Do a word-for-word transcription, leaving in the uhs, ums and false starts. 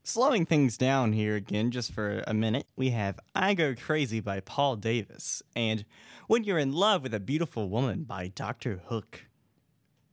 Slowing things down here again just for a minute, we have I Go Crazy by Paul Davis and When You're in Love with a Beautiful Woman by Doctor Hook.